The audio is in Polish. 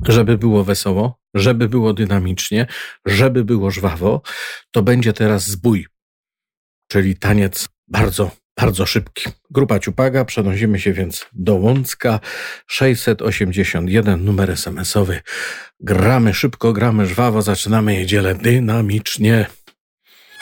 Żeby było wesoło, żeby było dynamicznie, żeby było żwawo, to będzie teraz zbój, czyli taniec bardzo, bardzo szybki. Grupa Ciupaga, przenosimy się więc do Łącka, 681, numer SMS-owy. Gramy szybko, gramy żwawo, zaczynamy niedzielę dynamicznie.